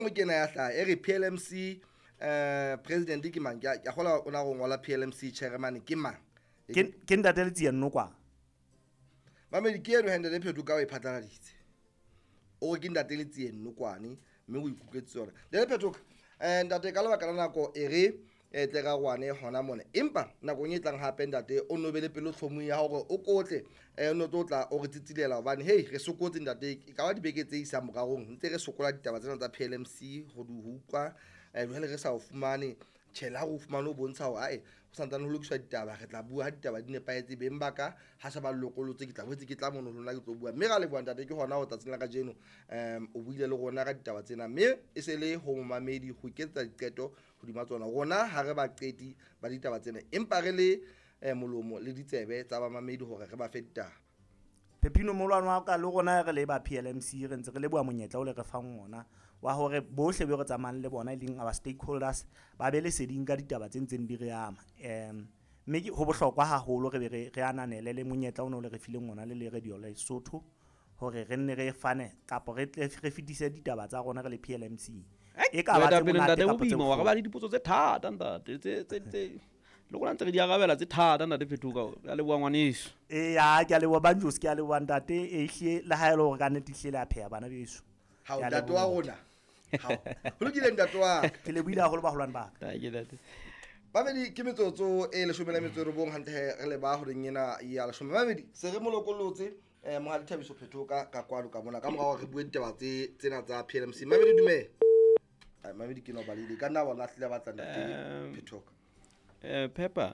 ke na ya hla e re PLMC president ke mang ya gola ona go ngola PLMC chairman ke mang ke ntate le tsieno kwa mamedi ke eno hende le pheto ka o iphatlaladitse o ke ntate le tsieno kwane mme o ikutletse tsona le pheto ntate ka lebaka la nako e re tle ga gwane hona mone empa nakong e tlang hape ntate o nobele pelo tlhomo ya hore o kotle no totla o re tsitsilela hobane hey re sokotse ntate ka ba dibeke tse isa moragong ntse re sokola ditaba tsena tsa PLMC go di hukwa jwale re sa o fumane tshela go fumana o bontsha ho ae go santane ho lokiswa ditaba re tla bua ha ditaba di nepaetse beng baka ha sa ba lokolotse ke tla botse ke tla mono lona ke tlo bua mme ga le bua ntate ke hona ho tsatsing la ka jeno o buile le rona ka ditaba tsena mme e se le ho mamedi go iketsa diqeto hodima tsona rona ha re ba qeti ba ditaba tsena empa re le molomo le ditsebe tsa ba mamedi hore re ba fe ditaba Pepino molwana wa ka le rona re le ba PLMC re ntse re le bua monyetla o le re fang ona wa hore bohle be re tsamayang le bona leng our stakeholders ba be le seding ka ditaba tse ntseng di re ama mme ho bohlokwa haholo re be re ananele le monyetla ona o le re fileng ona le radio la Lesotho hore re nne re fane kapo re fitise ditaba tsa rona re le PLMC e ka ba tse monate kapo tse wa ba le dipotso tse thata ntate tse le gona ntse re di agabela tse thata ntate Phethuka ya le bangwaneso ya ke a le banjos ke a le wantate e hle la ha ile hore ka nete hle la pheya bana beso ha o ntate wa rona ha ho lokile ntate wa ke le buile haholo ba holwane ba ta ke ntate babedi ke metsotso e le shomela metsotso bong hante re le ba ho rengena ya le shomela babedi se re molokolotse mohadi Thabiso Phethuka ka kwalo ka mona ka morao re bue ditaba tsena tsa PLMC babedi dumela babedi ke no balile ka nna bona hle ba tla ntate Phethuka Pepper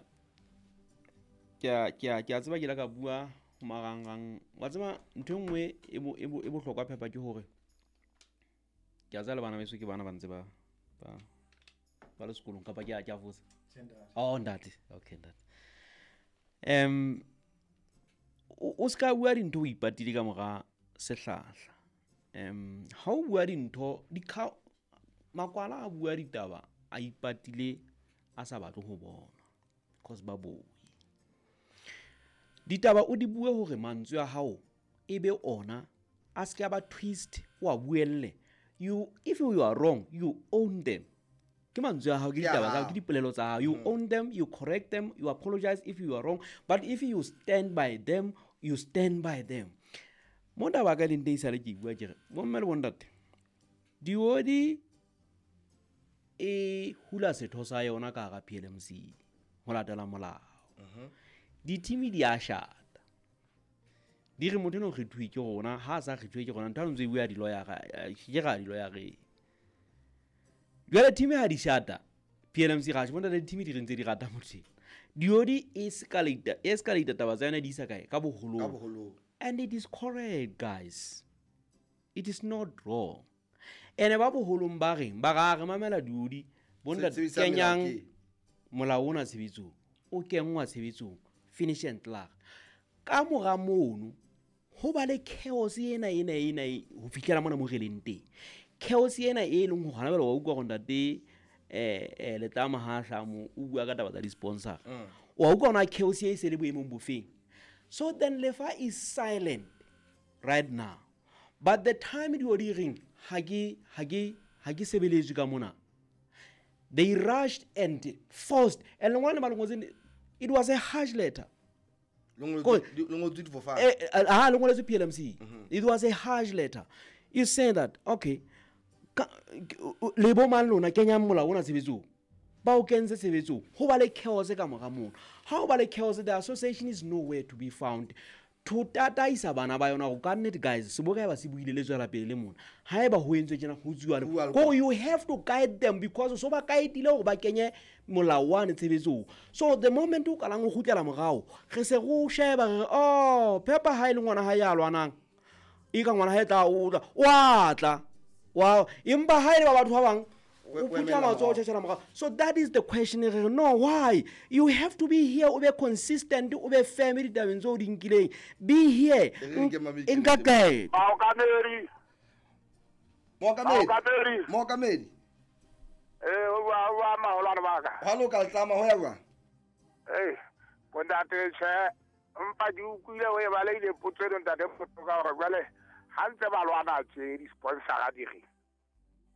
ke a tseba ke la ka bua marangang wa tseba ntho engwe e bohlokwa Pepper ke hore ke a tsala bana beso ke bana ba ntse ba le sekolong kapa ke a votsa oh ntate okay ntate o ska bua dintho o ipatile ka mora sehlahla ha o bua dintho makwala a bua ditaba a ipatile a sa batle ho bona cause ba boi ditaba o di bue hore mantswe a hao e be ona a ska ba twist wa buelle if you are wrong you own them ke mantswe a hao ke ditaba tsa ke dipolelo tsa hao you own them you correct them you apologize if you are wrong but if you stand by them you stand by them mo taba ka lente isa le ke bua ke re bo mme le bontate diodi e hula setho sa yona ka ga PLMC ho latela molao di team di a shata di re motho no kgethuwe ke gona ha sa kgethuwe ke gona ntano ntse bua di lawyer jwale team ha di shata PLMC ga bona le team di rentse di rata motho diodi escalate taba tsa yona di isa kae ka boholo and it is correct guys it is not wrong ene ba boholong ba reng ba ga re mamela diodi bona kenyang molao ona tshebetso o kengwa tshebetso finish and clear ka moga mono ho ba le chaos ena ho fikela mona mo releng teng chaos ena e leng go gana bela wa utlwa go ntate le tama ha hlamo o bua ka taba tsa di sponsor wa utlwa ona chaos e se le boemong bofeng so then Lefa is silent right now but the time you are hearing hagi sebeletswe ka mona they rushed and forced and it was a harsh letter PLMC it was a harsh letter you say that okay le bo man lona kenya mola ona sebetso ba o kenze sebetso ho ba le chaos ka moga mona how ba le chaos the association is nowhere to be found to tataisa bana ba yona go ka nnete guys se boga ba se buile le tswela pele le mona ha eba ho entswe tjena go tsuwa le go you have to guide them because so ba kaetile go ba kenye molawane tshebetso so the moment o kalang go gutlela mogao ge se go sheba oh Pepper ha ile ngwana ha ya lwanang e ka ngwana ha tla o tla wow imba ha ile ba batho ba bang so that is the question. No, why? You have to be here, be consistent, be family. Be here. Mokamedi. Hello, Kaltama, however. Hey, when that is you could have a lady put it on that Hansa Balwana, sponsor.